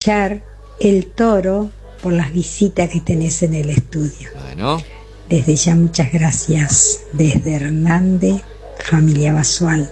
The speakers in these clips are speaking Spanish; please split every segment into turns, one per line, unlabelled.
escuchar El Toro por las visitas que tenés en el estudio.
Bueno.
Desde ya muchas gracias. Desde Hernández, familia Basualdo.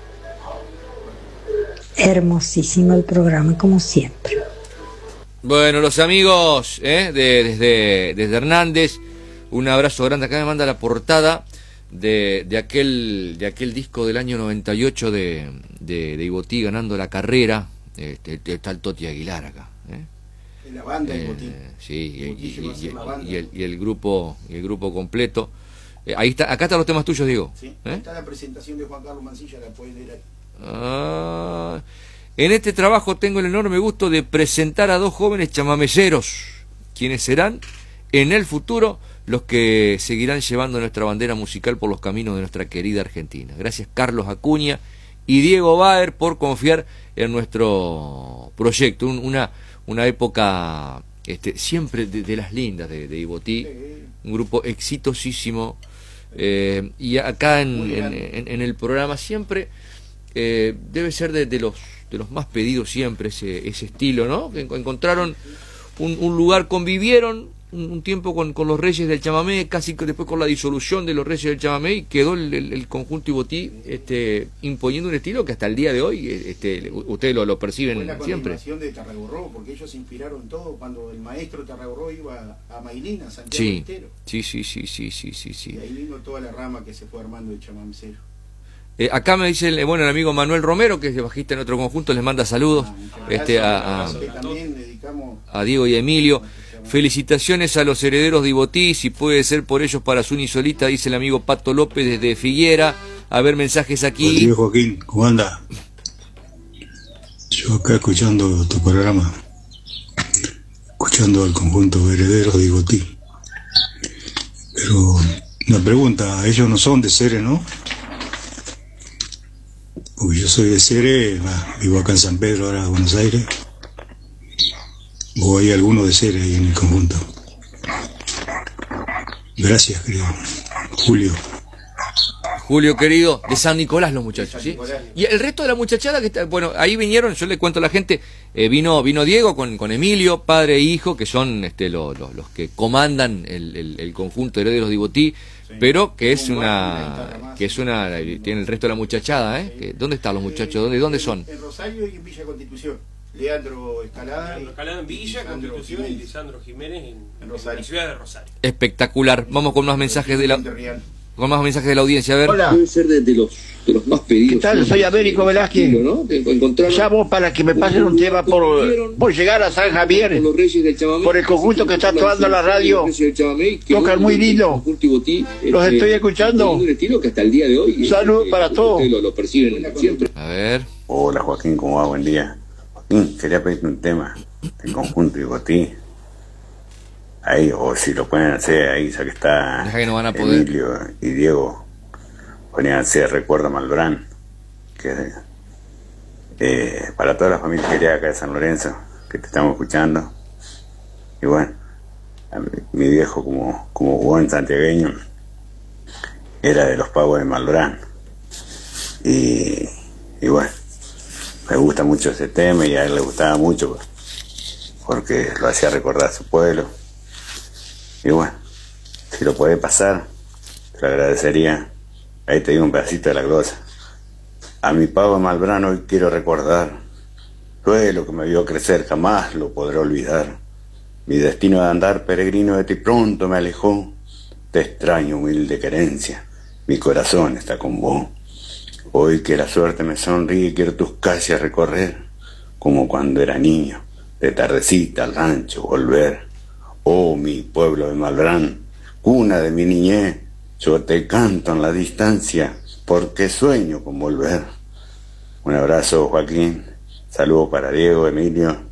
Hermosísimo el programa, como siempre.
Bueno, los amigos desde Hernández, un abrazo grande. Acá me manda la portada de aquel disco del año 98 de Ibotí ganando la carrera. Está el Toti Aguilar acá.
La banda Ibotí.
Sí, y el grupo completo. Ahí está, acá están los temas tuyos, Diego.
Sí, está la presentación de Juan Carlos Mancilla, la pueden leer ahí.
En este trabajo tengo el enorme gusto de presentar a dos jóvenes chamameceros, quienes serán en el futuro los que seguirán llevando nuestra bandera musical por los caminos de nuestra querida Argentina. Gracias Carlos Acuña y Diego Baer por confiar en nuestro proyecto. Una época siempre de las lindas de Ibotí, un grupo exitosísimo, y acá en el programa siempre debe ser de los más pedidos siempre ese estilo, ¿no? Que encontraron un lugar, convivieron un tiempo con los Reyes del Chamamé, casi que después con la disolución de los Reyes del Chamamé, y quedó el conjunto Ibotí imponiendo un estilo que hasta el día de hoy ustedes lo perciben siempre.
Fue la continuación de Tarragorro, porque ellos inspiraron todo cuando el maestro Tarragorro iba a Mailín, a Santiago Estero.
Sí.
Y ahí vino toda la rama que se fue armando de chamamecero.
Acá me dice el amigo Manuel Romero, que es de bajista en otro conjunto, les manda saludos a Diego y a Emilio. Felicitaciones a los herederos de Ibotí, si puede ser por ellos para su Solita, dice el amigo Pato López desde Figuera. A ver, mensajes aquí.
Rodrigo Joaquín, ¿cómo anda? Yo acá escuchando tu programa, escuchando al conjunto herederos de Ibotí. Pero una pregunta, ellos no son de Cere, ¿no? Porque yo soy de Cere, vivo acá en San Pedro, ahora en Buenos Aires. ¿O hay alguno de Cere ahí en el conjunto? Gracias, querido
Julio querido, de San Nicolás los muchachos, ¿sí? Y el resto de la muchachada que está, bueno, ahí vinieron, yo le cuento a la gente, vino Diego con Emilio, padre e hijo, que son los que comandan el conjunto de herederos de Ibotí, sí, pero que es tiene el resto de la muchachada, ¿dónde están los muchachos? ¿Dónde son?
En Rosario y en Villa Constitución. Leandro Escalada
en Villa Constitución y Lisandro Jiménez en la ciudad de Rosario.
Espectacular. Vamos con más mensajes de la audiencia, a ver.
Hola. Debe ser de los más pedidos.
¿Qué tal? Soy Américo Velázquez.
¿No?
Llamo para que me pasen un tema por llegar a San Javier, por el conjunto que está actuando en la radio. Tocan muy lindo. Los estoy escuchando. Salud para todos.
Lo perciben siempre.
A ver.
Hola Joaquín, ¿cómo va? Buen día. Joaquín, quería pedirte un tema del conjunto Ibotí. Ahí, o si lo pueden hacer ahí, ya que está
que no van a poder.
Emilio y Diego, ponían a hacer Recuerda Malbrán, que para toda la familia querida acá de San Lorenzo, que te estamos escuchando. Y bueno, mi viejo como buen santiagueño era de los pavos de Malbrán. Y bueno, me gusta mucho ese tema y a él le gustaba mucho porque lo hacía recordar a su pueblo. Y bueno, si lo podés pasar, te lo agradecería. Ahí te digo un pedacito de la glosa. A mi pavo Malbrán hoy quiero recordar. Duelo que me vio crecer, jamás lo podré olvidar. Mi destino de andar peregrino de ti pronto me alejó. Te extraño, humilde querencia, mi corazón está con vos. Hoy que la suerte me sonríe, quiero tus calles recorrer, como cuando era niño, de tardecita al rancho volver. Oh, mi pueblo de Malbrán, cuna de mi niñez, yo te canto en la distancia, porque sueño con volver. Un abrazo, Joaquín, saludos para Diego, Emilio